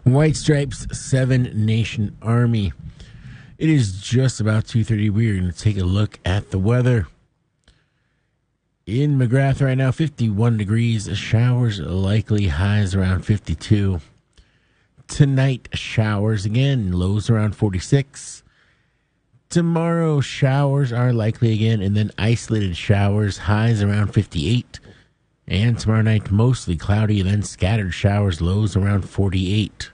White Stripes, Seven Nation Army. It is just about 2:30. We're going to take a look at the weather. In McGrath right now, 51 degrees. Showers likely, highs around 52. Tonight, showers again, lows around 46. Tomorrow, showers are likely again, and then isolated showers, highs around 58. And tomorrow night, mostly cloudy, and then scattered showers, lows around 48.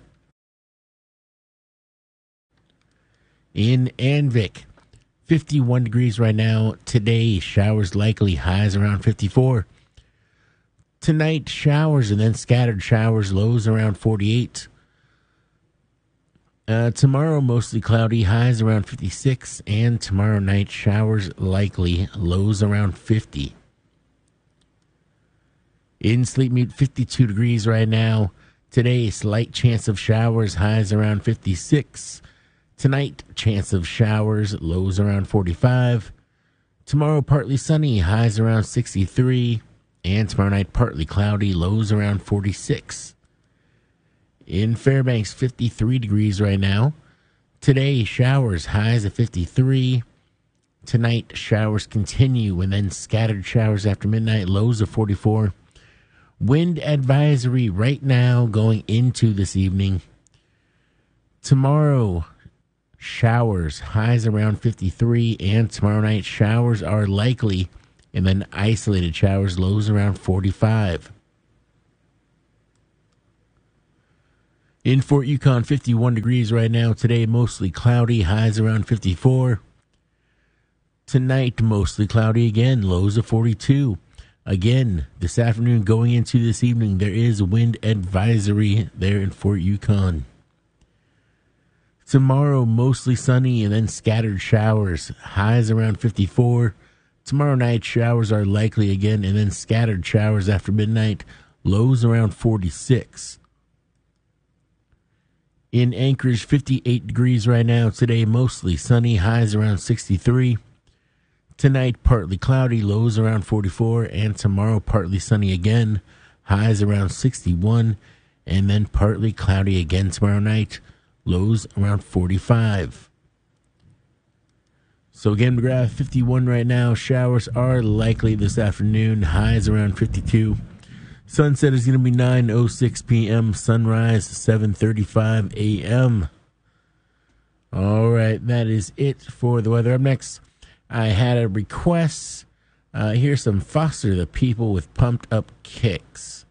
In Anvik, 51 degrees right now. Today, showers likely, highs around 54. Tonight, showers and then scattered showers, lows around 48. Tomorrow, mostly cloudy, highs around 56. And tomorrow night, showers likely, lows around 50. In Sleepmute, 52 degrees right now. Today, slight chance of showers, highs around 56. Tonight, chance of showers, lows around 45. Tomorrow, partly sunny, highs around 63. And tomorrow night, partly cloudy, lows around 46. In Fairbanks, 53 degrees right now. Today, showers, highs of 53. Tonight, showers continue and then scattered showers after midnight, lows of 44. Wind advisory right now going into this evening. Tomorrow, showers, highs around 53, and tomorrow night showers are likely, and then isolated showers, lows around 45. In Fort Yukon, 51 degrees right now. Today, mostly cloudy, highs around 54. Tonight, mostly cloudy again, lows of 42. Again, this afternoon going into this evening, there is a wind advisory there in Fort Yukon. Tomorrow, mostly sunny and then scattered showers. Highs around 54. Tomorrow night, showers are likely again and then scattered showers after midnight. Lows around 46. In Anchorage, 58 degrees right now. Today, mostly sunny. Highs around 63. Tonight, partly cloudy. Lows around 44. And tomorrow, partly sunny again. Highs around 61. And then partly cloudy again tomorrow night. Lows around 45. So again, McGrath, 51 right now. Showers are likely this afternoon. Highs around 52. Sunset is going to be 9:06 p.m. Sunrise, 7:35 a.m. All right, that is it for the weather. Up next, I had a request. Here's some Foster the People with Pumped Up Kicks.